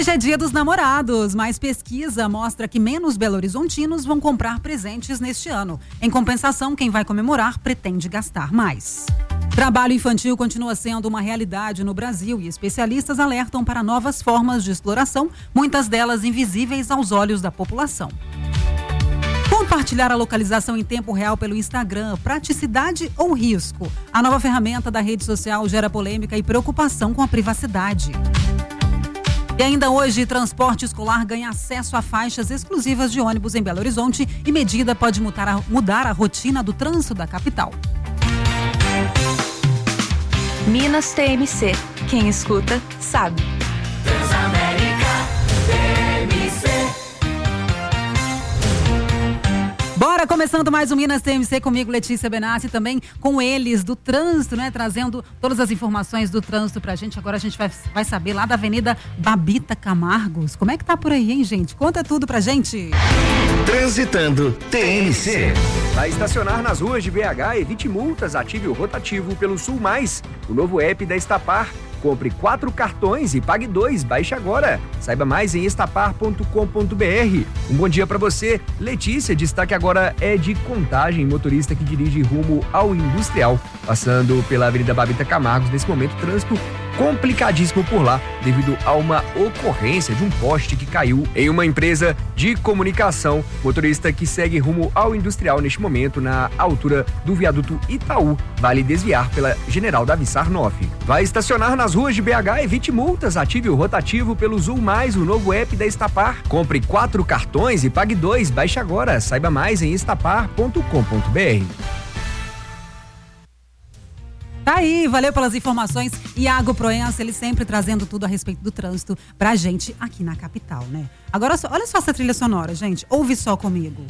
Hoje é Dia dos Namorados, mas pesquisa mostra que menos belo-horizontinos vão comprar presentes neste ano. Em compensação, quem vai comemorar pretende gastar mais. Trabalho infantil continua sendo uma realidade no Brasil e especialistas alertam para novas formas de exploração, muitas delas invisíveis aos olhos da população. Compartilhar a localização em tempo real pelo Instagram, praticidade ou risco? A nova ferramenta da rede social gera polêmica e preocupação com a privacidade. E ainda hoje, transporte escolar ganha acesso a faixas exclusivas de ônibus em Belo Horizonte e medida pode mudar a rotina do trânsito da capital. Minas TMC. Quem escuta, sabe. Transamérica TMC. Bora, começando mais um Minas TMC comigo, Letícia Benassi, também com eles do trânsito, né? Trazendo todas as informações do trânsito pra gente. Agora a gente vai saber lá da Avenida Babita Camargos. Como é que tá por aí, hein, gente? Conta tudo pra gente. Transitando TMC. Vai estacionar nas ruas de BH, evite multas, ative o rotativo pelo Sul Mais, o novo app da Estapar. Compre 4 cartões e pague 2. Baixe agora. Saiba mais em estapar.com.br. Um bom dia para você. Letícia, destaque agora é de Contagem, motorista que dirige rumo ao Industrial, passando pela Avenida Babita Camargos. Nesse momento, trânsito complicadíssimo por lá, devido a uma ocorrência de um poste que caiu em uma empresa de comunicação. Motorista que segue rumo ao Industrial neste momento, na altura do viaduto Itaú, vale desviar pela General Davi Sarnoff. Vai estacionar nas ruas de BH, evite multas, ative o rotativo pelo Zul Mais, o novo app da Estapar. Compre 4 cartões e pague 2. Baixe agora. Saiba mais em estapar.com.br. Tá aí, valeu pelas informações. Iago Proença, ele sempre trazendo tudo a respeito do trânsito pra gente aqui na capital, né? Agora, olha só essa trilha sonora, gente. Ouve só comigo.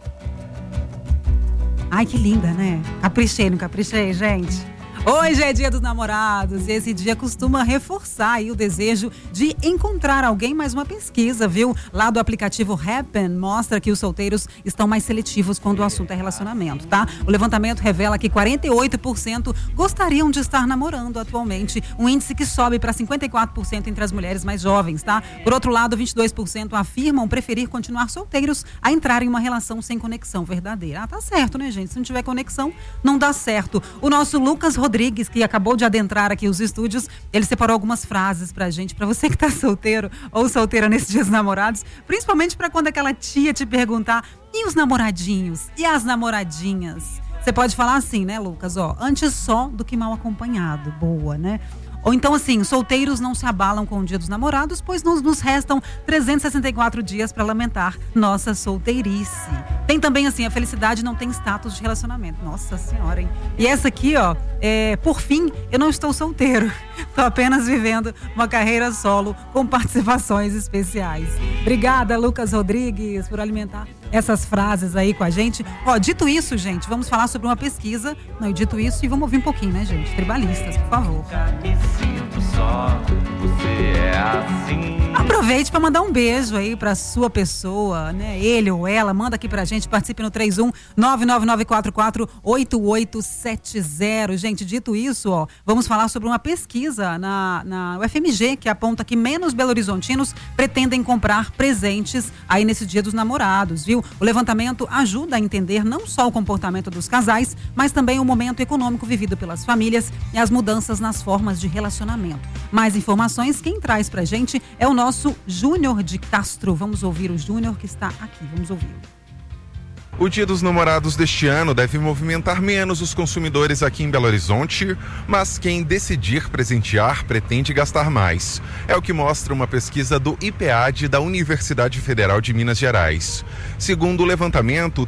Ai, que linda, né? Caprichei, não caprichei, gente? Hoje é Dia dos Namorados e esse dia costuma reforçar aí o desejo de encontrar alguém, mas uma pesquisa, viu? Lá do aplicativo Happn mostra que os solteiros estão mais seletivos quando o assunto é relacionamento, tá? O levantamento revela que 48% gostariam de estar namorando atualmente, um índice que sobe para 54% entre as mulheres mais jovens, tá? Por outro lado, 22% afirmam preferir continuar solteiros a entrar em uma relação sem conexão verdadeira. Ah, tá certo, né, gente? Se não tiver conexão, não dá certo. O nosso Lucas Rodrigues, que acabou de adentrar aqui os estúdios, ele separou algumas frases pra gente, pra você que tá solteiro ou solteira nesses dias namorados, principalmente pra quando aquela tia te perguntar, e os namoradinhos? E as namoradinhas? Você pode falar assim, né, Lucas? Ó, antes só do que mal acompanhado. Boa, né? Ou então assim, solteiros não se abalam com o Dia dos Namorados, pois nos restam 364 dias para lamentar nossa solteirice. Tem também assim, a felicidade não tem status de relacionamento. Nossa senhora, hein? E essa aqui, ó, por fim, eu não estou solteiro. Estou apenas vivendo uma carreira solo com participações especiais. Obrigada, Lucas Rodrigues, por alimentar essas frases aí com a gente. Ó, dito isso, gente, vamos falar sobre uma pesquisa. Não, dito isso, e vamos ouvir um pouquinho, né, gente? Tribalistas, por favor. Aproveite para mandar um beijo aí para sua pessoa, né? Ele ou ela, manda aqui pra gente, participe no 31-99944-8870. Gente, dito isso, ó, vamos falar sobre uma pesquisa na UFMG que aponta que menos belo-horizontinos pretendem comprar presentes aí nesse Dia dos Namorados, viu? O levantamento ajuda a entender não só o comportamento dos casais, mas também o momento econômico vivido pelas famílias e as mudanças nas formas de relacionamento. Mais informações, quem traz pra gente é o nosso Júnior de Castro. Vamos ouvir o Júnior que está aqui, vamos ouvir. O Dia dos Namorados deste ano deve movimentar menos os consumidores aqui em Belo Horizonte, mas quem decidir presentear pretende gastar mais. É o que mostra uma pesquisa do IPEAD da Universidade Federal de Minas Gerais. Segundo o levantamento,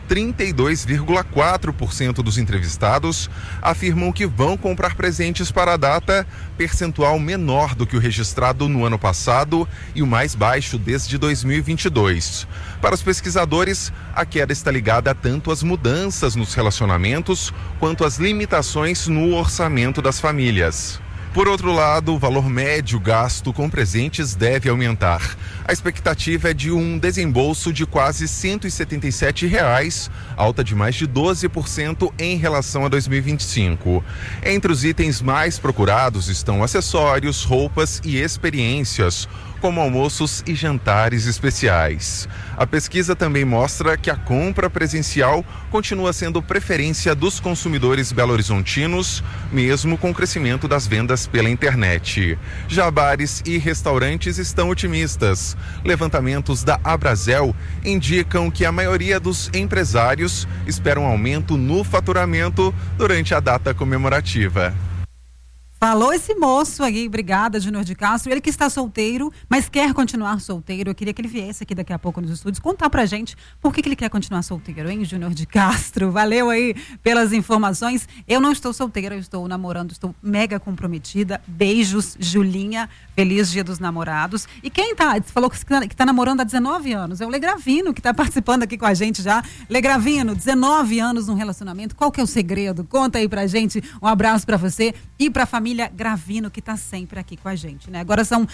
32,4% dos entrevistados afirmam que vão comprar presentes para a data, percentual menor do que o registrado no ano passado e o mais baixo desde 2022. Para os pesquisadores, a queda está ligada tanto às mudanças nos relacionamentos quanto às limitações no orçamento das famílias. Por outro lado, o valor médio gasto com presentes deve aumentar. A expectativa é de um desembolso de quase R$ 177, alta de mais de 12% em relação a 2025. Entre os itens mais procurados estão acessórios, roupas e experiências, como almoços e jantares especiais. A pesquisa também mostra que a compra presencial continua sendo preferência dos consumidores belo-horizontinos, mesmo com o crescimento das vendas pela internet. Já bares e restaurantes estão otimistas. Levantamentos da Abrazel indicam que a maioria dos empresários esperam um aumento no faturamento durante a data comemorativa. Falou esse moço aí, obrigada, Júnior de Castro. Ele que está solteiro, mas quer continuar solteiro. Eu queria que ele viesse aqui daqui a pouco nos estúdios contar pra gente por que ele quer continuar solteiro, hein, Júnior de Castro? Valeu aí pelas informações. Eu não estou solteira, eu estou namorando, estou mega comprometida. Beijos, Julinha. Feliz Dia dos Namorados. E quem falou que tá namorando há 19 anos, é o Legravino, que tá participando aqui com a gente já. Legravino, 19 anos num relacionamento, qual que é o segredo? Conta aí pra gente, um abraço pra você e pra família Gravino, que tá sempre aqui com a gente, né? Agora são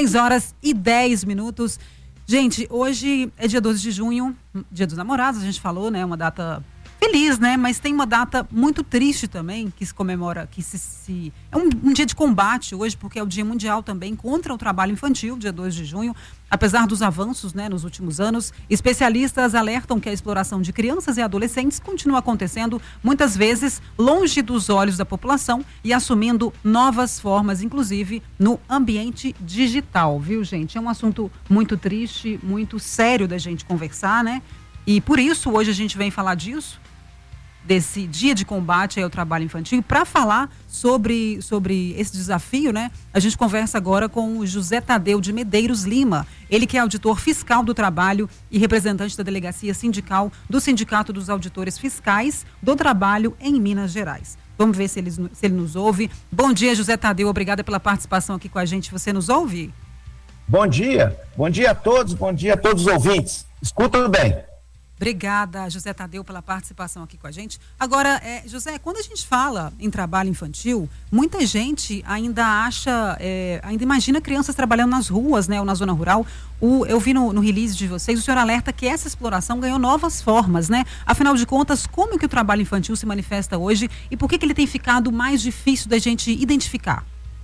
10h10. Gente, hoje é dia 12 de junho, Dia dos Namorados, a gente falou, né? Uma data feliz, né? Mas tem uma data muito triste também, que se comemora, é um dia de combate hoje, porque é o Dia Mundial também contra o trabalho infantil, dia 2 de junho. Apesar dos avanços, né, nos últimos anos, especialistas alertam que a exploração de crianças e adolescentes continua acontecendo, muitas vezes, longe dos olhos da população e assumindo novas formas, inclusive no ambiente digital, viu, gente? É um assunto muito triste, muito sério da gente conversar, né? E por isso, hoje a gente vem falar disso, desse dia de combate ao trabalho infantil. E para falar sobre esse desafio, né, a gente conversa agora com o José Tadeu de Medeiros Lima. Ele que é auditor fiscal do trabalho e representante da delegacia sindical do Sindicato dos Auditores Fiscais do Trabalho em Minas Gerais. Vamos ver se ele nos ouve. Bom dia, José Tadeu. Obrigada pela participação aqui com a gente. Você nos ouve? Bom dia a todos, bom dia a todos os ouvintes. Escutam bem. Obrigada, José Tadeu, pela participação aqui com a gente. Agora, José, quando a gente fala em trabalho infantil, muita gente ainda ainda imagina crianças trabalhando nas ruas, né, ou na zona rural. Eu vi no release de vocês, o senhor alerta que essa exploração ganhou novas formas, né? Afinal de contas, como é que o trabalho infantil se manifesta hoje e por que ele tem ficado mais difícil da gente identificar?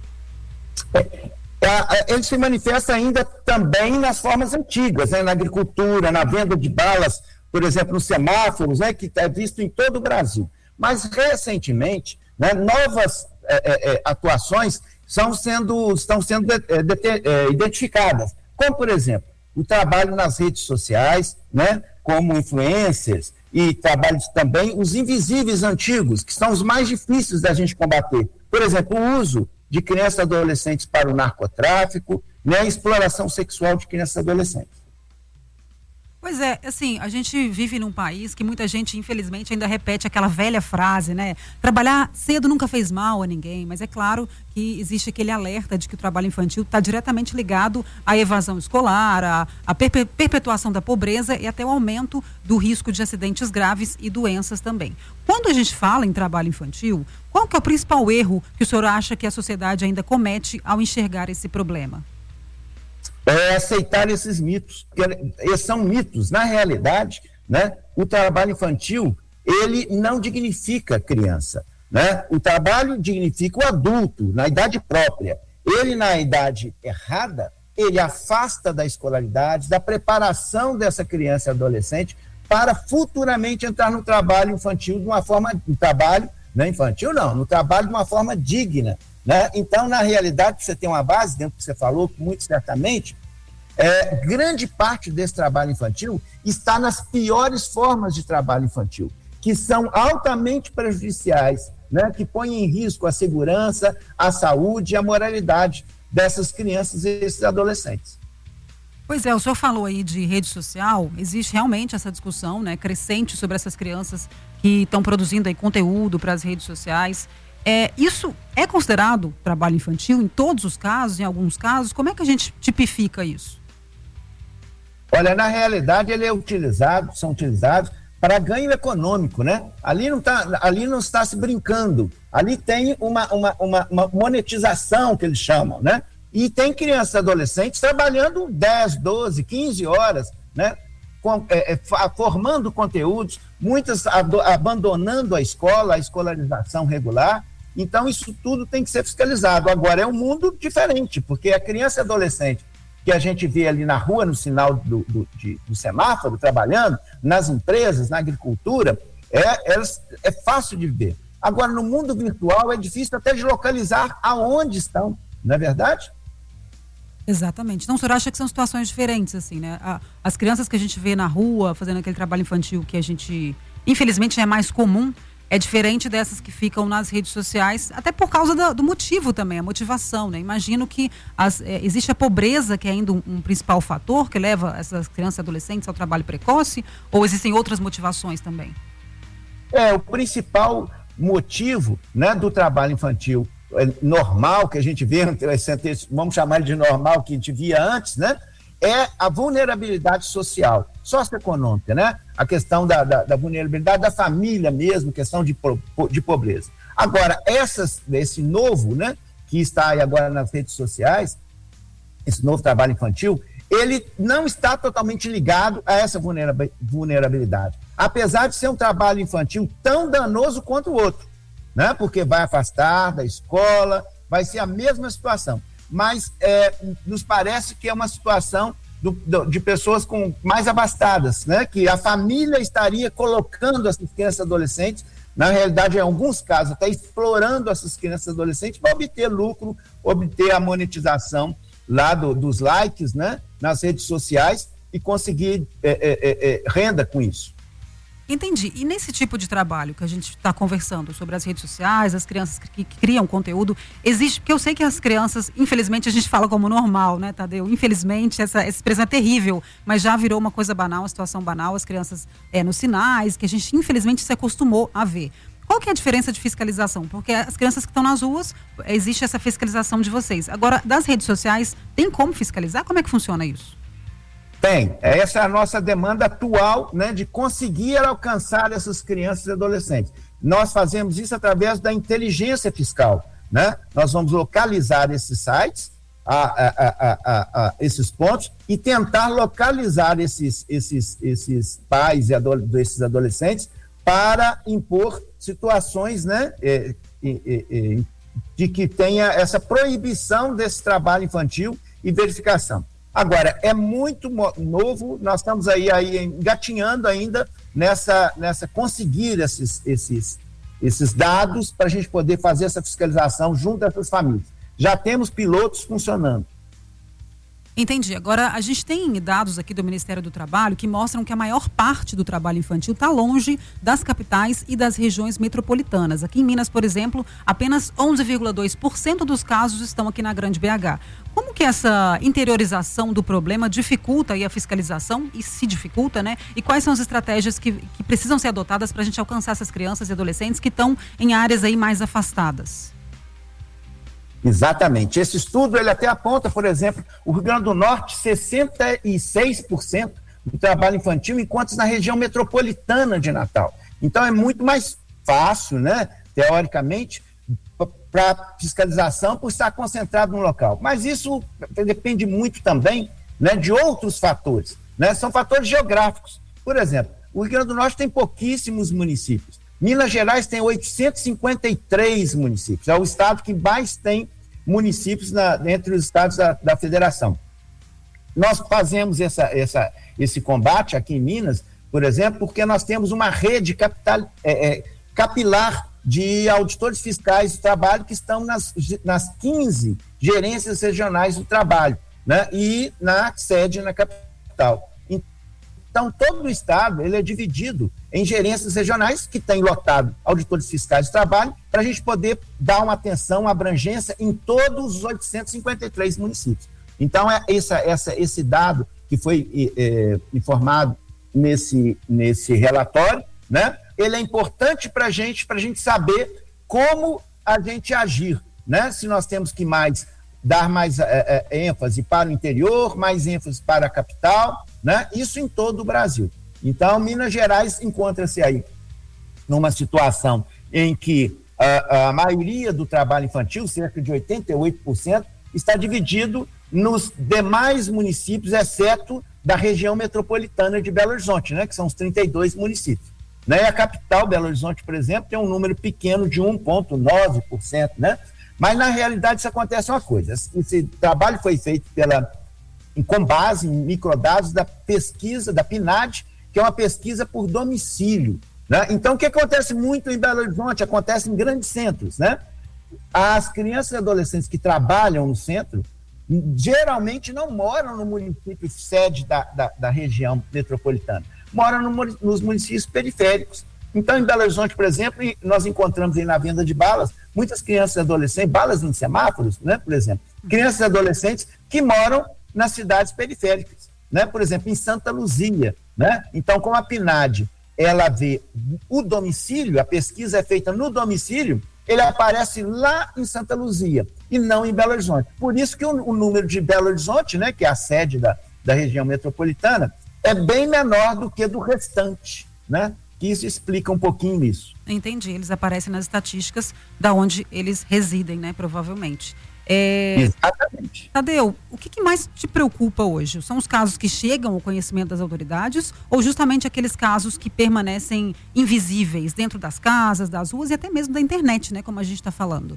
Ele se manifesta ainda também nas formas antigas, né? Na agricultura, na venda de balas, por exemplo, nos semáforos, né? Que é visto em todo o Brasil. Mas, recentemente, né, novas atuações estão sendo identificadas, como, por exemplo, o trabalho nas redes sociais, né? Como influencers, e trabalhos também os invisíveis antigos, que são os mais difíceis da gente combater. Por exemplo, o uso de crianças e adolescentes para o narcotráfico, né, a exploração sexual de crianças e adolescentes. Pois é, assim, a gente vive num país que muita gente, infelizmente, ainda repete aquela velha frase, né? Trabalhar cedo nunca fez mal a ninguém, mas é claro que existe aquele alerta de que o trabalho infantil está diretamente ligado à evasão escolar, à perpetuação da pobreza e até o aumento do risco de acidentes graves e doenças também. Quando a gente fala em trabalho infantil, qual que é o principal erro que o senhor acha que a sociedade ainda comete ao enxergar esse problema? É aceitar esses mitos, porque eles são mitos. Na realidade, né, o trabalho infantil, ele não dignifica a criança, né? O trabalho dignifica o adulto, na idade própria. Ele, na idade errada, ele afasta da escolaridade, da preparação dessa criança e adolescente para futuramente entrar no trabalho infantil de uma forma, no trabalho, não infantil não, no trabalho de uma forma digna, né? Então, na realidade, você tem uma base, dentro do que você falou, muito certamente, grande parte desse trabalho infantil está nas piores formas de trabalho infantil, que são altamente prejudiciais, né? Que põem em risco a segurança, a saúde e a moralidade dessas crianças e esses adolescentes. Pois é, o senhor falou aí de rede social, existe realmente essa discussão, né, crescente sobre essas crianças que estão produzindo aí conteúdo para as redes sociais. Isso é considerado trabalho infantil em todos os casos, em alguns casos? Como é que a gente tipifica isso? Olha, na realidade são utilizados para ganho econômico, né? Ali não está se brincando, ali tem uma monetização que eles chamam, né? E tem crianças e adolescentes trabalhando 10, 12, 15 horas, né? Formando conteúdos, muitas abandonando a escola, a escolarização regular. Então, isso tudo tem que ser fiscalizado. Agora, é um mundo diferente, porque a criança e adolescente que a gente vê ali na rua, no sinal do semáforo, trabalhando, nas empresas, na agricultura, é fácil de ver. Agora, no mundo virtual, é difícil até de localizar aonde estão, não é verdade? Exatamente. Então, o senhor acha que são situações diferentes, assim, né? As crianças que a gente vê na rua, fazendo aquele trabalho infantil que a gente, infelizmente, é mais comum, é diferente dessas que ficam nas redes sociais, até por causa do motivo também, a motivação, né? Imagino que existe a pobreza, que é ainda um principal fator que leva essas crianças e adolescentes ao trabalho precoce, ou existem outras motivações também? O principal motivo, né, do trabalho infantil normal, que a gente vê, vamos chamar de normal, que a gente via antes, né? É a vulnerabilidade social, socioeconômica, né? A questão da vulnerabilidade da família mesmo, questão de pobreza. Agora, esse novo, né, que está aí agora nas redes sociais, esse novo trabalho infantil, ele não está totalmente ligado a essa vulnerabilidade. Apesar de ser um trabalho infantil tão danoso quanto o outro, né? Porque vai afastar da escola, vai ser a mesma situação. Mas nos parece que é uma situação de pessoas mais abastadas, né? Que a família estaria colocando essas crianças e adolescentes, na realidade, em alguns casos, até explorando essas crianças e adolescentes para obter lucro, obter a monetização lá dos likes, né? Nas redes sociais e conseguir renda com isso. Entendi. E nesse tipo de trabalho que a gente está conversando sobre as redes sociais, as crianças que criam conteúdo, existe, porque eu sei que as crianças, infelizmente a gente fala como normal, né, Tadeu? Infelizmente essa expressão é terrível, mas já virou uma coisa banal, uma situação banal, as crianças nos sinais, que a gente infelizmente se acostumou a ver. Qual que é a diferença de fiscalização? Porque as crianças que estão nas ruas, existe essa fiscalização de vocês. Agora, das redes sociais, tem como fiscalizar? Como é que funciona isso? Tem. Essa é a nossa demanda atual, né, de conseguir alcançar essas crianças e adolescentes. Nós fazemos isso através da inteligência fiscal, né? Nós vamos localizar esses sites, esses pontos, e tentar localizar esses pais e desses adolescentes para impor situações, né, de que tenha essa proibição desse trabalho infantil e verificação. Agora, é muito novo, nós estamos aí engatinhando ainda nessa conseguir esses dados para a gente poder fazer essa fiscalização junto a essas famílias. Já temos pilotos funcionando. Entendi. Agora, a gente tem dados aqui do Ministério do Trabalho que mostram que a maior parte do trabalho infantil está longe das capitais e das regiões metropolitanas. Aqui em Minas, por exemplo, apenas 11,2% dos casos estão aqui na Grande BH. Como que essa interiorização do problema dificulta aí a fiscalização, e se dificulta, né? E quais são as estratégias que precisam ser adotadas para a gente alcançar essas crianças e adolescentes que estão em áreas aí mais afastadas? Exatamente. Esse estudo, ele até aponta, por exemplo, o Rio Grande do Norte, 66% do trabalho infantil, enquanto na região metropolitana de Natal. Então, é muito mais fácil, né, teoricamente, para fiscalização por estar concentrado no local. Mas isso depende muito também, né, de outros fatores, né? São fatores geográficos. Por exemplo, o Rio Grande do Norte tem pouquíssimos municípios. Minas Gerais tem 853 municípios. É o estado que mais tem municípios entre os estados da federação. Nós fazemos esse combate aqui em Minas, por exemplo, porque nós temos uma rede capilar de auditores fiscais do trabalho que estão nas 15 gerências regionais do trabalho, né? E na sede na capital. Então, todo o estado ele é dividido em gerências regionais que tem lotado auditores fiscais de trabalho para a gente poder dar uma atenção, uma abrangência em todos os 853 municípios. Então, esse dado que foi informado nesse relatório, né? Ele é importante para a gente saber como a gente agir, né? Se nós temos que dar mais ênfase para o interior, mais ênfase para a capital, né? Isso em todo o Brasil. Então, Minas Gerais encontra-se aí numa situação em que a maioria do trabalho infantil, cerca de 88%, está dividido nos demais municípios, exceto da região metropolitana de Belo Horizonte, né? Que são os 32 municípios. Né? E a capital, Belo Horizonte, por exemplo, tem um número pequeno de 1,9%, né? Mas, na realidade, isso acontece uma coisa. Esse trabalho foi feito com base em microdados da pesquisa da PNAD, que é uma pesquisa por domicílio, né? Então, o que acontece muito em Belo Horizonte? Acontece em grandes centros, né? As crianças e adolescentes que trabalham no centro geralmente não moram no município sede da região metropolitana, moram nos municípios periféricos. Então, em Belo Horizonte, por exemplo, nós encontramos aí na venda de balas, muitas crianças e adolescentes, balas em semáforos, né, por exemplo, crianças e adolescentes que moram nas cidades periféricas, né, por exemplo, em Santa Luzia, né? Então, como a PNAD, ela vê o domicílio, a pesquisa é feita no domicílio, ele aparece lá em Santa Luzia e não em Belo Horizonte. Por isso que o número de Belo Horizonte, né, que é a sede da região metropolitana, é bem menor do que do restante, né? Isso explica um pouquinho isso. Entendi, eles aparecem nas estatísticas da onde eles residem, né, provavelmente. Exatamente. Tadeu, o que mais te preocupa hoje? São os casos que chegam ao conhecimento das autoridades ou justamente aqueles casos que permanecem invisíveis dentro das casas, das ruas e até mesmo da internet, né, como a gente está falando?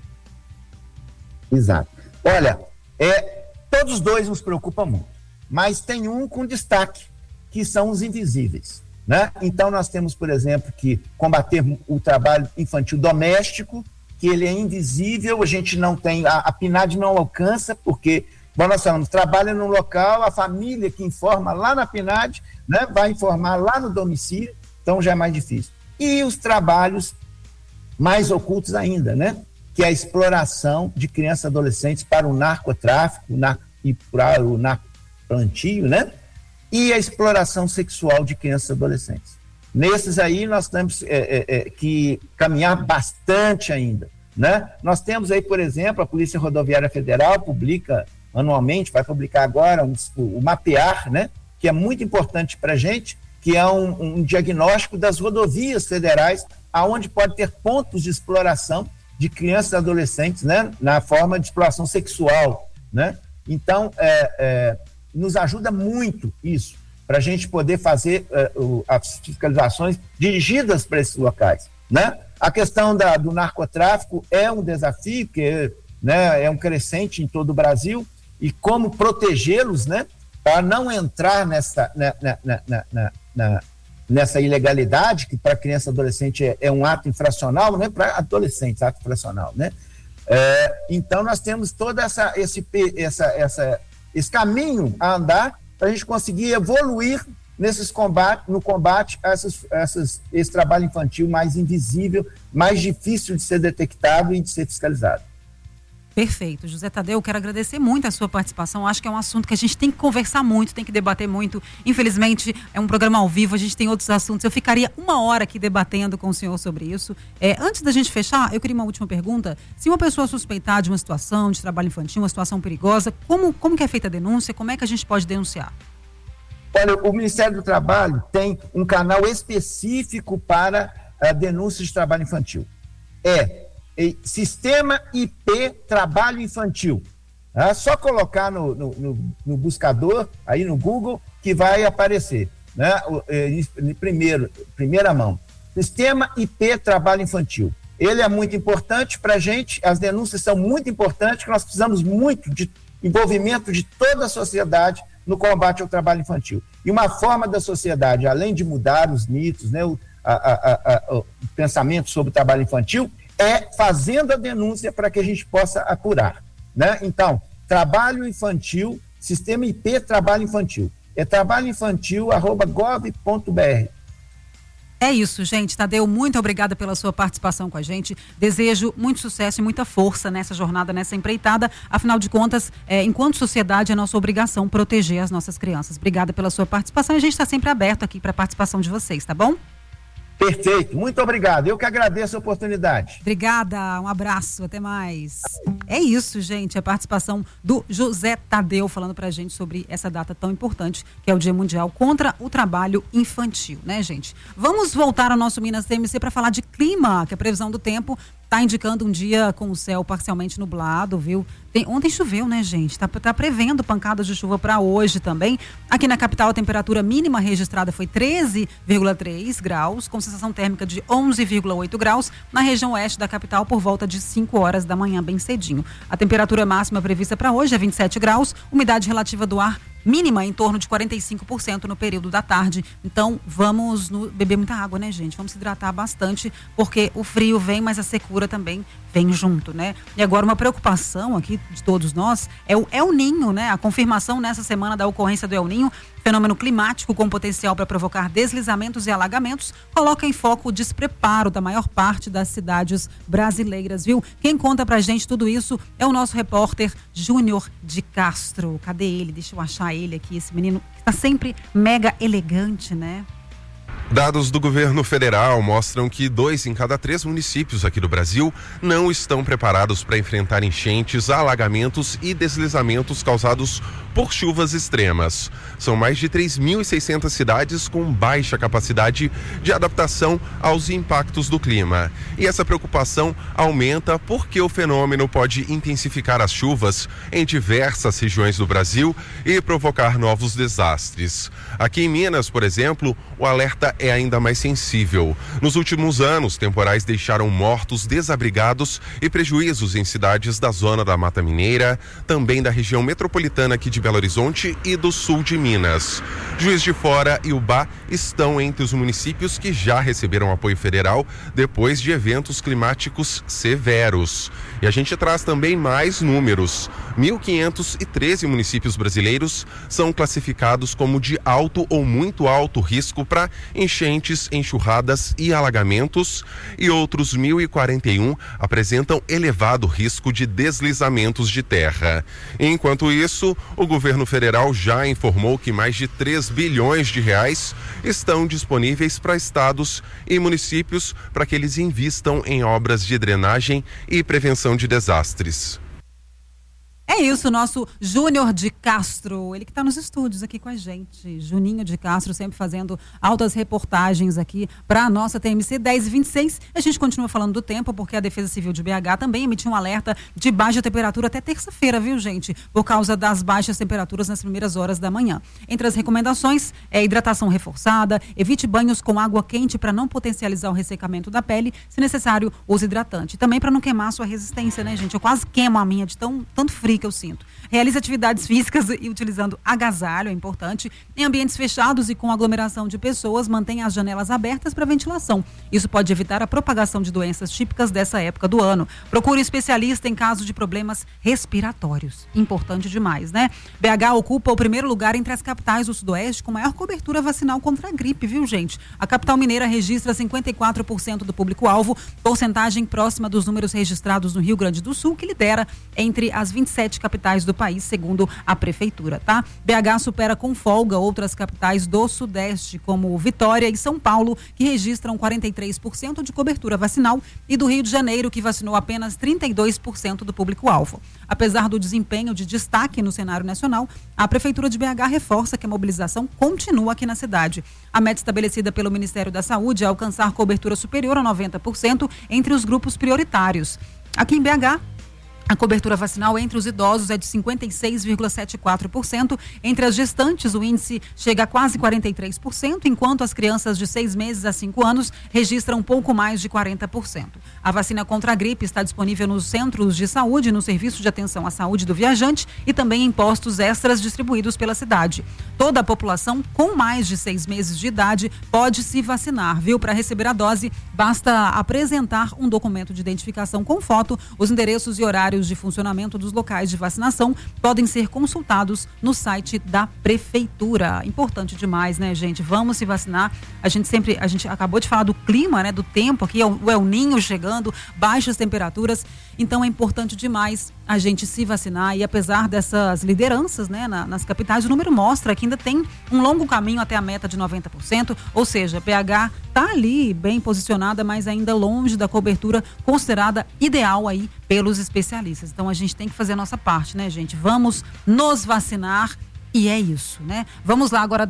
Exato. Olha, todos os dois nos preocupam muito, mas tem um com destaque, que são os invisíveis, né? Então nós temos, por exemplo, que combater o trabalho infantil doméstico, que ele é invisível, a gente não tem, a PNAD não alcança, porque, bom, nós falamos, trabalha no local, a família que informa lá na PNAD, né, vai informar lá no domicílio, então já é mais difícil. E os trabalhos mais ocultos ainda, né, que é a exploração de crianças e adolescentes para o narcotráfico e para o narcoplantio, né, e a exploração sexual de crianças e adolescentes. Nesses aí nós temos que caminhar bastante ainda, né? Nós temos aí, por exemplo, a Polícia Rodoviária Federal publica anualmente, vai publicar agora o mapear, né? Que é muito importante para a gente, que é um diagnóstico das rodovias federais, aonde pode ter pontos de exploração de crianças e adolescentes, né? Na forma de exploração sexual, né? Então, nos ajuda muito isso, para a gente poder fazer as fiscalizações dirigidas para esses locais, né? A questão do narcotráfico é um desafio, que né, é um crescente em todo o Brasil, e como protegê-los, né, para não entrar nessa ilegalidade, que para criança e adolescente é um ato infracional, né, para adolescentes, ato infracional, né? Então nós temos todo esse caminho a andar, para a gente conseguir evoluir no combate a esse trabalho infantil mais invisível, mais difícil de ser detectado e de ser fiscalizado. Perfeito. José Tadeu, quero agradecer muito a sua participação. Acho que é um assunto que a gente tem que conversar muito, tem que debater muito. Infelizmente, é um programa ao vivo, a gente tem outros assuntos. Eu ficaria 1 hora aqui debatendo com o senhor sobre isso. Antes da gente fechar, eu queria uma última pergunta. Se uma pessoa suspeitar de uma situação de trabalho infantil, uma situação perigosa, como que é feita a denúncia? Como é que a gente pode denunciar? Olha, o Ministério do Trabalho tem um canal específico para a denúncia de trabalho infantil. Sistema IP Trabalho Infantil. É só colocar no buscador, aí no Google, que vai aparecer, né? Primeira mão. Sistema IP Trabalho Infantil. Ele é muito importante para a gente, as denúncias são muito importantes, que nós precisamos muito de envolvimento de toda a sociedade no combate ao trabalho infantil. E uma forma da sociedade, além de mudar os mitos, né, o pensamento sobre o trabalho infantil, fazendo a denúncia para que a gente possa apurar, né? Então, trabalho infantil, sistema IP Trabalho Infantil. É trabalhoinfantil@gov.br. É isso, gente. Tadeu, muito obrigada pela sua participação com a gente. Desejo muito sucesso e muita força nessa jornada, nessa empreitada. Afinal de contas, enquanto sociedade, é nossa obrigação proteger as nossas crianças. Obrigada pela sua participação e a gente está sempre aberto aqui para a participação de vocês, tá bom? Perfeito, muito obrigado. Eu que agradeço a oportunidade. Obrigada, um abraço, até mais. É isso, gente, a participação do José Tadeu falando pra gente sobre essa data tão importante, que é o Dia Mundial contra o Trabalho Infantil, né, gente? Vamos voltar ao nosso Minas TMC para falar de clima, que a previsão do tempo está indicando um dia com o céu parcialmente nublado, viu? Ontem choveu, né, gente? Tá prevendo pancadas de chuva para hoje também. Aqui na capital, a temperatura mínima registrada foi 13,3 graus, com sensação térmica de 11,8 graus. Na região oeste da capital, por volta de 5 horas da manhã, bem cedinho. A temperatura máxima prevista para hoje é 27 graus, umidade relativa do ar mínima em torno de 45% no período da tarde. Então, vamos beber muita água, né, gente? Vamos se hidratar bastante, porque o frio vem, mas a secura também vem junto, né? E agora uma preocupação aqui de todos nós é o El Ninho, né? A confirmação nessa semana da ocorrência do El Ninho, fenômeno climático com potencial para provocar deslizamentos e alagamentos, coloca em foco o despreparo da maior parte das cidades brasileiras, viu? Quem conta pra gente tudo isso é o nosso repórter Júnior de Castro. Cadê ele? Deixa eu achar ele aqui, esse menino que tá sempre mega elegante, né? Dados do governo federal mostram que 2 em cada 3 municípios aqui do Brasil não estão preparados para enfrentar enchentes, alagamentos e deslizamentos causados por chuvas extremas. São mais de 3.600 cidades com baixa capacidade de adaptação aos impactos do clima. E essa preocupação aumenta porque o fenômeno pode intensificar as chuvas em diversas regiões do Brasil e provocar novos desastres. Aqui em Minas, por exemplo, o alerta é ainda mais sensível. Nos últimos anos, temporais deixaram mortos, desabrigados e prejuízos em cidades da zona da Mata Mineira, também da região metropolitana aqui de Belo Horizonte e do sul de Minas. Juiz de Fora e Ubá estão entre os municípios que já receberam apoio federal depois de eventos climáticos severos. E a gente traz também mais números. 1.513 municípios brasileiros são classificados como de alto ou muito alto risco para enchentes, enxurradas e alagamentos, e outros 1.041 apresentam elevado risco de deslizamentos de terra. Enquanto isso, o governo federal já informou que mais de 3 bilhões de reais estão disponíveis para estados e municípios para que eles invistam em obras de drenagem e prevenção de desastres. É isso, nosso Júnior de Castro, ele que está nos estúdios aqui com a gente. Juninho de Castro, sempre fazendo altas reportagens aqui para a nossa TMC 10h26. A gente continua falando do tempo, porque a Defesa Civil de BH também emitiu um alerta de baixa temperatura até terça-feira, viu, gente? Por causa das baixas temperaturas nas primeiras horas da manhã. Entre as recomendações, hidratação reforçada, evite banhos com água quente para não potencializar o ressecamento da pele. Se necessário, use hidratante. Também para não queimar a sua resistência, né, gente? Eu quase queimo a minha de tanto frio que eu sinto. Realize atividades físicas e utilizando agasalho, é importante. Em ambientes fechados e com aglomeração de pessoas, mantenha as janelas abertas para ventilação. Isso pode evitar a propagação de doenças típicas dessa época do ano. Procure um especialista em caso de problemas respiratórios. Importante demais, né? BH ocupa o primeiro lugar entre as capitais do Sudoeste com maior cobertura vacinal contra a gripe, viu, gente? A capital mineira registra 54% do público-alvo, porcentagem próxima dos números registrados no Rio Grande do Sul, que lidera entre as 27 capitais do país, segundo a prefeitura, tá? BH supera com folga outras capitais do Sudeste, como Vitória e São Paulo, que registram 43% de cobertura vacinal, e do Rio de Janeiro, que vacinou apenas 32% do público-alvo. Apesar do desempenho de destaque no cenário nacional, a prefeitura de BH reforça que a mobilização continua aqui na cidade. A meta estabelecida pelo Ministério da Saúde é alcançar cobertura superior a 90% entre os grupos prioritários. Aqui em BH, a cobertura vacinal entre os idosos é de 56,74%. Entre as gestantes, o índice chega a quase 43%, enquanto as crianças de 6 meses a 5 anos registram um pouco mais de 40%. A vacina contra a gripe está disponível nos centros de saúde, no Serviço de Atenção à Saúde do Viajante e também em postos extras distribuídos pela cidade. Toda a população com mais de 6 meses de idade pode se vacinar, viu? Para receber a dose, basta apresentar um documento de identificação com foto. Os endereços e horários de funcionamento dos locais de vacinação podem ser consultados no site da prefeitura. Importante demais, né, gente? Vamos se vacinar. A gente acabou de falar do clima, né, do tempo aqui, o El Ninho chegando, baixas temperaturas. Então é importante demais a gente se vacinar, e apesar dessas lideranças, né, nas capitais, o número mostra que ainda tem um longo caminho até a meta de 90%, ou seja, BH está ali bem posicionada, mas ainda longe da cobertura considerada ideal aí pelos especialistas. Então a gente tem que fazer a nossa parte, né, gente? Vamos nos vacinar. E é isso, né? Vamos lá, agora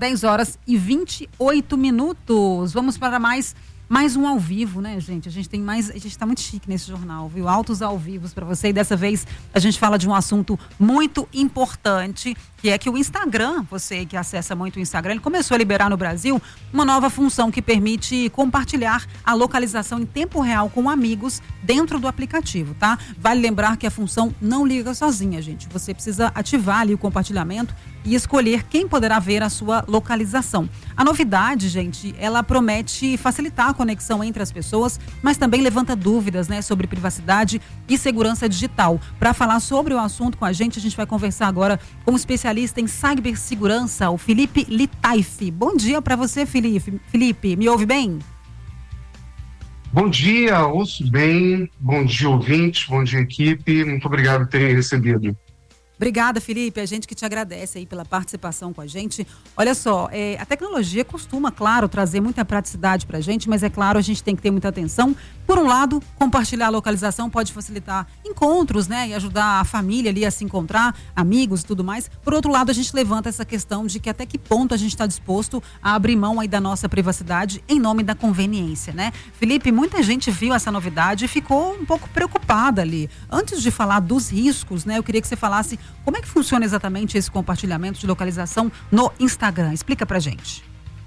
10h28. Vamos para mais um ao vivo, né, gente? A gente tá muito chique nesse jornal, viu? Altos ao vivos para você. E dessa vez a gente fala de um assunto muito importante, que é que o Instagram, você que acessa muito o Instagram, ele começou a liberar no Brasil uma nova função que permite compartilhar a localização em tempo real com amigos dentro do aplicativo, tá? Vale lembrar que a função não liga sozinha, gente. Você precisa ativar ali o compartilhamento e escolher quem poderá ver a sua localização. A novidade, gente, ela promete facilitar a conexão entre as pessoas, mas também levanta dúvidas, né, sobre privacidade e segurança digital. Para falar sobre o assunto com a gente vai conversar agora com um especialista em cibersegurança, o Felipe Litaif. Bom dia para você, Felipe. Felipe, me ouve bem? Bom dia, ouço bem. Bom dia, ouvintes. Bom dia, equipe. Muito obrigado por terem recebido. Obrigada, Felipe. A gente que te agradece aí pela participação com a gente. Olha só, a tecnologia costuma, claro, trazer muita praticidade pra gente, mas é claro, a gente tem que ter muita atenção. Por um lado, compartilhar a localização pode facilitar encontros, né? E ajudar a família ali a se encontrar, amigos e tudo mais. Por outro lado, a gente levanta essa questão de que até que ponto a gente está disposto a abrir mão aí da nossa privacidade em nome da conveniência, né? Felipe, muita gente viu essa novidade e ficou um pouco preocupada ali. Antes de falar dos riscos, né? Eu queria que você falasse como é que funciona exatamente esse compartilhamento de localização no Instagram. Explica pra gente.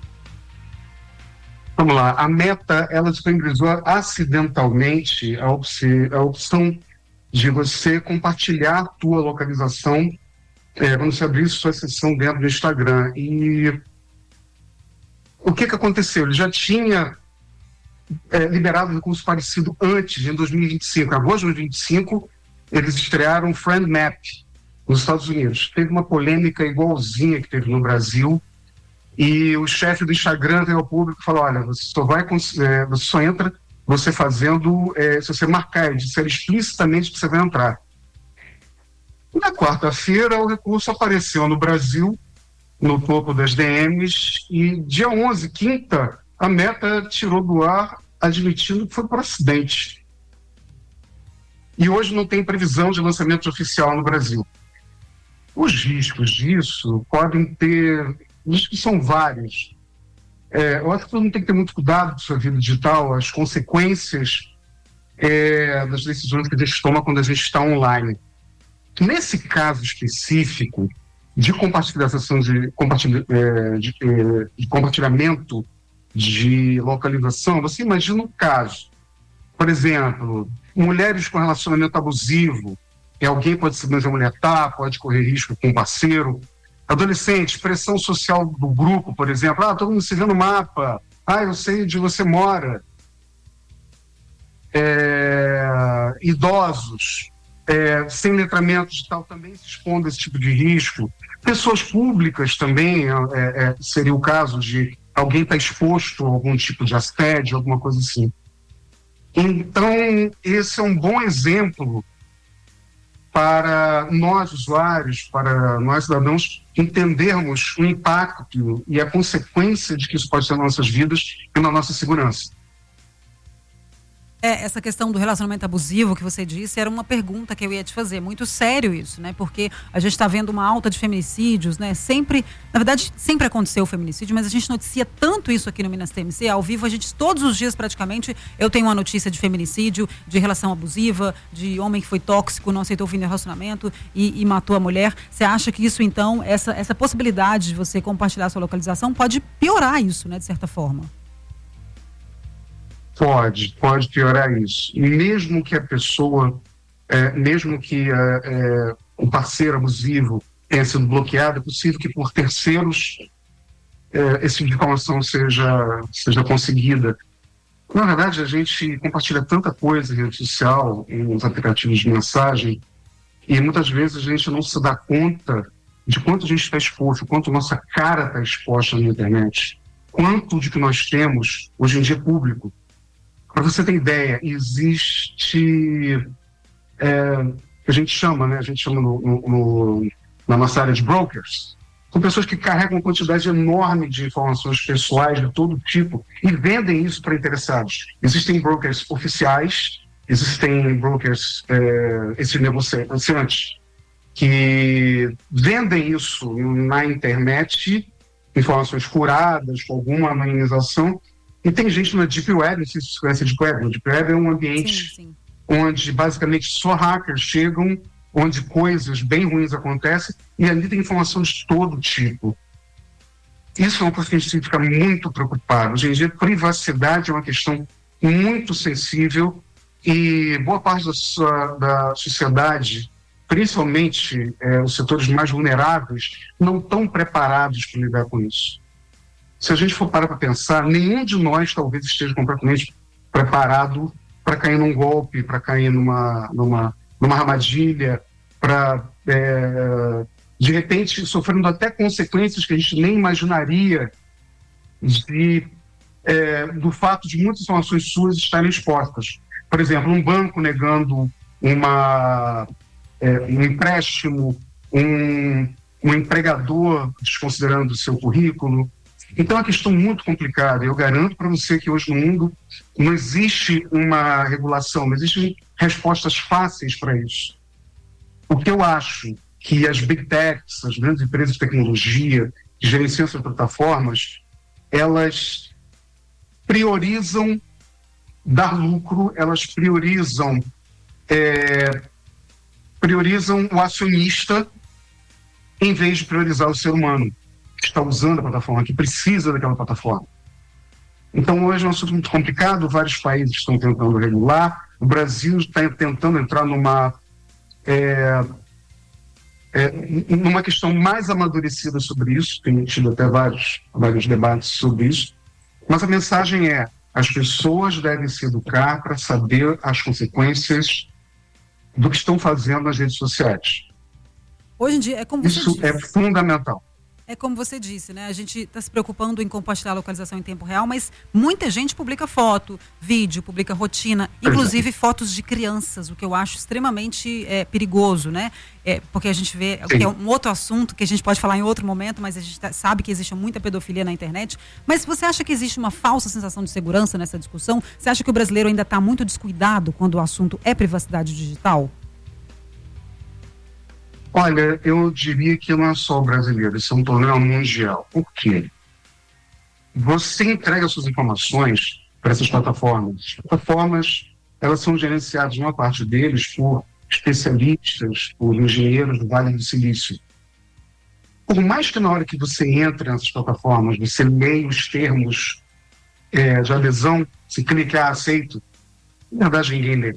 Vamos lá. A Meta, ela disponibilizou acidentalmente a opção de você compartilhar a tua localização quando você abrir sua sessão dentro do Instagram. E o que aconteceu? Ele já tinha liberado um recurso parecido antes, em 2025. Em agosto de 2025, eles estrearam o Friend Map nos Estados Unidos. Teve uma polêmica igualzinha que teve no Brasil, e o chefe do Instagram veio ao público e falou: olha, você só entra você fazendo, se você marcar, disser explicitamente que você vai entrar. Na quarta-feira, o recurso apareceu no Brasil, no topo das DMs, e dia 11, quinta, a Meta tirou do ar, admitindo que foi por acidente. E hoje não tem previsão de lançamento oficial no Brasil. Os riscos disso podem ter, riscos são vários. Eu acho que todo mundo tem que ter muito cuidado com sua vida digital, as consequências das decisões que a gente toma quando a gente está online. Nesse caso específico de compartilhamento de localização, você imagina um caso, por exemplo, mulheres com relacionamento abusivo, que alguém pode saber onde a mulher está, pode correr risco com um parceiro. Adolescente, pressão social do grupo, por exemplo. Todo mundo se vê no mapa. Eu sei onde você mora. Idosos, sem letramento digital, também se expondo a esse tipo de risco. Pessoas públicas também, seria o caso de alguém estar exposto a algum tipo de assédio, alguma coisa assim. Então, esse é um bom exemplo para nós usuários, para nós cidadãos, entendermos o impacto e a consequência de que isso pode ter nas nossas vidas e na nossa segurança. Essa questão do relacionamento abusivo que você disse era uma pergunta que eu ia te fazer. Muito sério isso, né? Porque a gente está vendo uma alta de feminicídios, né? Na verdade, sempre aconteceu o feminicídio, mas a gente noticia tanto isso aqui no Minas TMC, ao vivo, a gente, todos os dias praticamente, eu tenho uma notícia de feminicídio, de relação abusiva, de homem que foi tóxico, não aceitou o fim do relacionamento e matou a mulher. Você acha que isso, então, essa possibilidade de você compartilhar a sua localização pode piorar isso, né? De certa forma? Pode piorar isso. E mesmo que a pessoa, mesmo que o parceiro abusivo tenha sido bloqueado, é possível que por terceiros essa informação seja conseguida. Na verdade, a gente compartilha tanta coisa em rede social, nos aplicativos de mensagem, e muitas vezes a gente não se dá conta de quanto a gente está exposto, quanto nossa cara está exposta na internet, quanto de que nós temos hoje em dia público. Para você ter ideia, existe, a gente chama na nossa área de brokers, são pessoas que carregam uma quantidade enorme de informações pessoais de todo tipo e vendem isso para interessados. Existem brokers oficiais, existem brokers, esses negociantes, que vendem isso na internet, informações curadas, com alguma anonimização. E tem gente na Deep Web, não sei se você conhece a Deep Web. A Deep Web é um ambiente onde basicamente só hackers chegam, onde coisas bem ruins acontecem, e ali tem informação de todo tipo. Isso é uma coisa que a gente tem que ficar muito preocupado. Hoje em dia, privacidade é uma questão muito sensível e boa parte da sociedade principalmente os setores mais vulneráveis, não estão preparados para lidar com isso. Se a gente for parar para pensar, nenhum de nós talvez esteja completamente preparado para cair num golpe, para cair numa armadilha, para, de repente, sofrendo até consequências que a gente nem imaginaria do fato de muitas informações suas estarem expostas. Por exemplo, um banco negando um empréstimo, um empregador desconsiderando o seu currículo. Então é uma questão muito complicada. Eu garanto para você que hoje no mundo não existe uma regulação, não existem respostas fáceis para isso. O que eu acho que as big techs, as grandes empresas de tecnologia que gerenciam essas plataformas, elas priorizam dar lucro, elas priorizam o acionista em vez de priorizar o ser humano que está usando a plataforma, que precisa daquela plataforma. Então, hoje é um assunto muito complicado, vários países estão tentando regular, o Brasil está tentando entrar numa questão mais amadurecida sobre isso, tem tido até vários debates sobre isso, mas a mensagem é: as pessoas devem se educar para saber as consequências do que estão fazendo nas redes sociais. Hoje em dia, é como você Isso disse. é fundamental. É como você disse, né? A gente está se preocupando em compartilhar a localização em tempo real, mas muita gente publica foto, vídeo, publica rotina, inclusive fotos de crianças, o que eu acho extremamente perigoso, né? Porque a gente vê, que é um outro assunto que a gente pode falar em outro momento, mas a gente sabe que existe muita pedofilia na internet. Mas você acha que existe uma falsa sensação de segurança nessa discussão? Você acha que o brasileiro ainda está muito descuidado quando o assunto é privacidade digital? Olha, eu diria que não é só o brasileiro, isso é um problema mundial. Por quê? Você entrega suas informações para essas plataformas. As plataformas, elas são gerenciadas, uma parte deles, por especialistas, por engenheiros do Vale do Silício. Por mais que na hora que você entra nessas plataformas, você leia os termos de adesão, se clicar aceito, na verdade ninguém lê.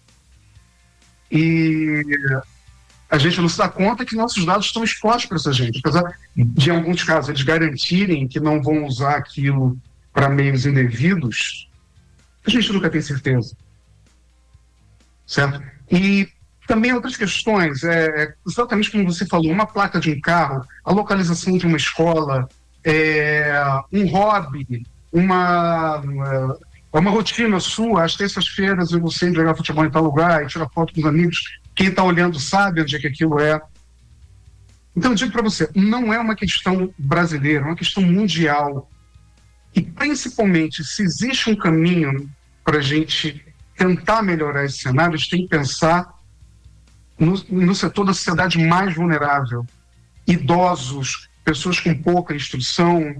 E a gente não se dá conta que nossos dados estão expostos para essa gente. Apesar de, em alguns casos, eles garantirem que não vão usar aquilo para meios indevidos, a gente nunca tem certeza. Certo? E também outras questões, exatamente como você falou, uma placa de um carro, a localização de uma escola, um hobby, uma rotina sua. Às terças-feiras eu vou sempre jogar futebol em tal lugar e tirar foto com os amigos. Quem está olhando sabe onde é que aquilo é. Então eu digo para você, não é uma questão brasileira, é uma questão mundial. E principalmente, se existe um caminho para a gente tentar melhorar esse cenário, a gente tem que pensar no setor da sociedade mais vulnerável. Idosos, pessoas com pouca instrução,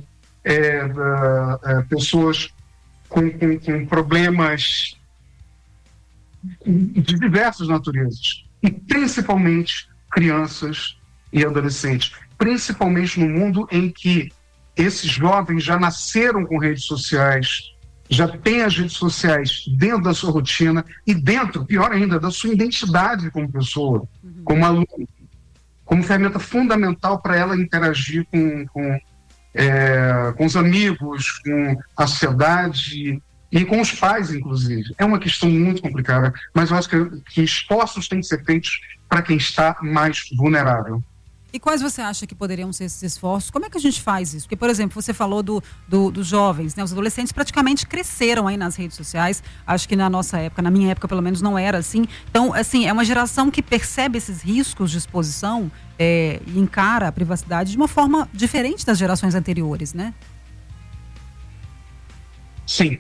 pessoas com problemas de diversas naturezas. E principalmente crianças e adolescentes. Principalmente no mundo em que esses jovens já nasceram com redes sociais, já têm as redes sociais dentro da sua rotina e dentro, pior ainda, da sua identidade como pessoa, como aluno, como ferramenta fundamental para ela interagir com os amigos, com a sociedade e com os pais, inclusive. É uma questão muito complicada, mas eu acho que esforços têm que ser feitos para quem está mais vulnerável. E quais você acha que poderiam ser esses esforços? Como é que a gente faz isso? Porque, por exemplo, você falou dos jovens, né? Os adolescentes praticamente cresceram aí nas redes sociais. Acho que na nossa época, na minha época pelo menos, não era assim. Então, assim, é uma geração que percebe esses riscos de exposição e encara a privacidade de uma forma diferente das gerações anteriores, né? Sim.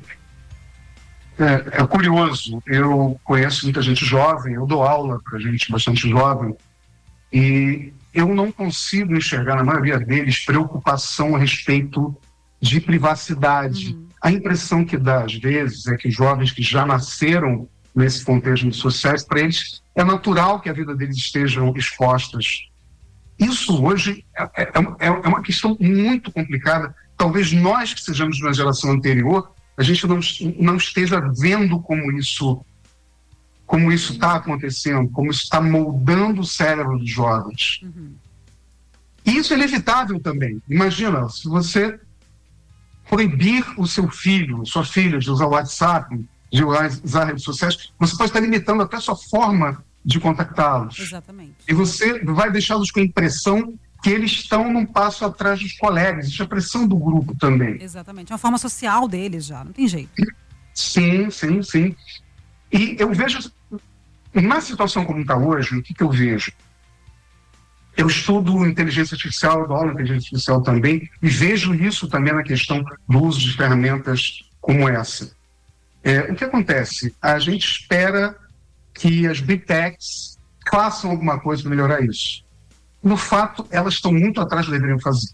É curioso. Eu conheço muita gente jovem, eu dou aula para gente bastante jovem, e eu não consigo enxergar na maioria deles preocupação a respeito de privacidade. A impressão que dá, às vezes, é que jovens que já nasceram nesse contexto sociais, para eles é natural que a vida deles estejam expostas. Isso hoje é uma questão muito complicada. Talvez nós que sejamos de uma geração anterior, a gente não esteja vendo como isso como isso está acontecendo, como isso está moldando o cérebro dos jovens. E isso é inevitável também. Imagina, se você proibir o seu filho, sua filha, de usar o WhatsApp, de usar redes sociais, você pode estar limitando até a sua forma de contactá-los. Exatamente. E você vai deixá-los com a impressão que eles estão num passo atrás dos colegas. Isso é pressão do grupo também. Exatamente. É uma forma social deles já, não tem jeito. Sim. E eu vejo, na situação como está hoje, o que eu vejo? Eu estudo inteligência artificial, eu dou aula de inteligência artificial também, e vejo isso também na questão do uso de ferramentas como essa. O que acontece? A gente espera que as Big Techs façam alguma coisa para melhorar isso. No fato, elas estão muito atrás do que deveriam fazer.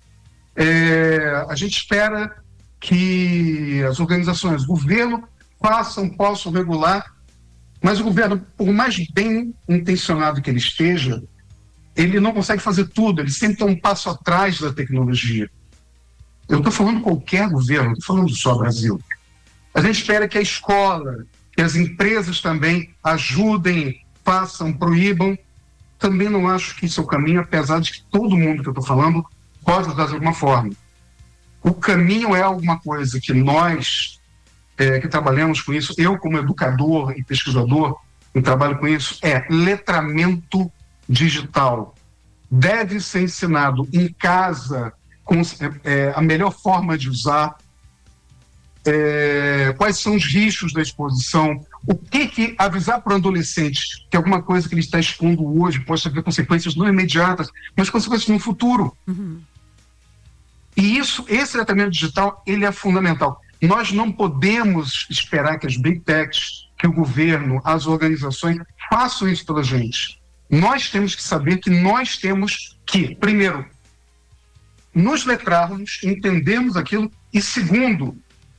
A gente espera que as organizações, o governo, possam regular, mas o governo, por mais bem intencionado que ele esteja, ele não consegue fazer tudo, ele sempre está um passo atrás da tecnologia. Eu estou falando qualquer governo, não estou falando só Brasil. A gente espera que a escola, que as empresas também ajudem, façam, proíbam. Também não acho que isso é o caminho, apesar de que todo mundo que eu estou falando pode usar de alguma forma. O caminho é alguma coisa que nós, que trabalhamos com isso, eu como educador e pesquisador, que trabalho com isso, é letramento digital. Deve ser ensinado em casa com a melhor forma de usar, quais são os riscos da exposição, o que avisar para o adolescente que alguma coisa que ele está expondo hoje pode ter consequências não imediatas, mas consequências no futuro. E esse tratamento digital, ele é fundamental. Nós não podemos esperar que as Big Techs, que o governo, as organizações façam isso pela gente. Nós temos que saber que nós temos que, primeiro, nos letrarmos, entendermos aquilo, e segundo,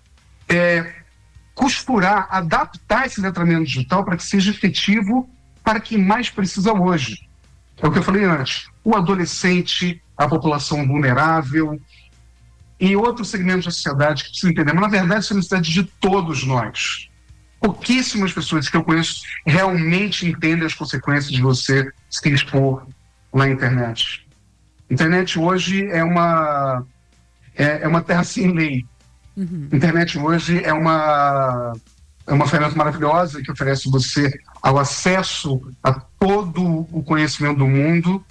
costurar, adaptar esse letramento digital para que seja efetivo para quem mais precisa hoje. É o que eu falei antes, o adolescente, a população vulnerável e outros segmentos da sociedade que precisam entender, mas na verdade isso é necessidade de todos nós. Pouquíssimas pessoas que eu conheço realmente entendem as consequências de você se expor na internet. A internet hoje é uma terra sem lei. A internet hoje é uma ferramenta maravilhosa que oferece você ao acesso a todo o conhecimento do mundo,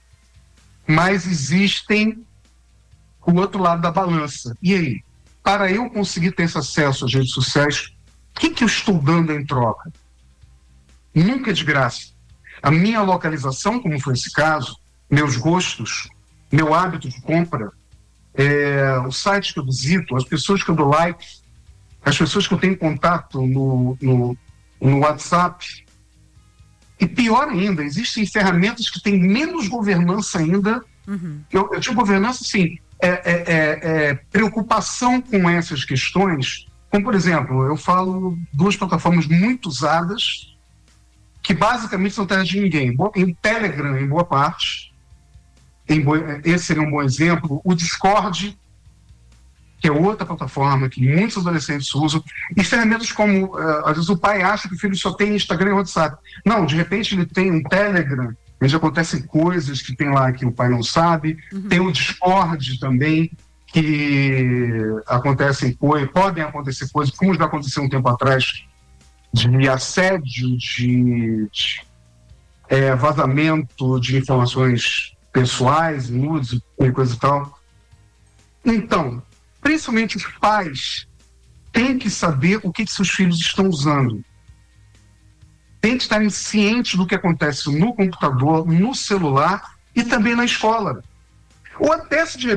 mas existem o outro lado da balança. E aí? Para eu conseguir ter esse acesso às redes sociais, o que eu estou dando em troca? Nunca é de graça. A minha localização, como foi esse caso, meus gostos, meu hábito de compra, o site que eu visito, as pessoas que eu dou like, as pessoas que eu tenho contato no WhatsApp. E pior ainda, existem ferramentas que têm menos governança ainda. Eu digo governança, assim, preocupação com essas questões. Como, por exemplo, eu falo duas plataformas muito usadas, que basicamente são terras de ninguém. Em Telegram, em boa parte, esse seria um bom exemplo. O Discord, que é outra plataforma que muitos adolescentes usam, e ferramentas como, às vezes o pai acha que o filho só tem Instagram e WhatsApp. Não, de repente ele tem um Telegram, onde acontecem coisas que tem lá que o pai não sabe. Tem o Discord também, que podem acontecer coisas, como já aconteceu um tempo atrás, de assédio, de vazamento de informações pessoais, nudes e coisa e tal. Então, principalmente os pais têm que saber o que seus filhos estão usando. Tem que estarem cientes do que acontece no computador, no celular e também na escola. Ou até se de